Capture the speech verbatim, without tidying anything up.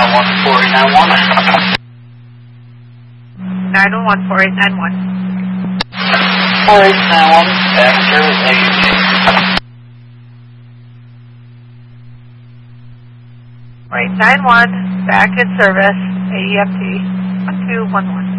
nine one four eight nine one. nine one one, four eight nine one. four eight nine one, back in service, A E T. four eight nine one, back in service, A E F T, one two one one.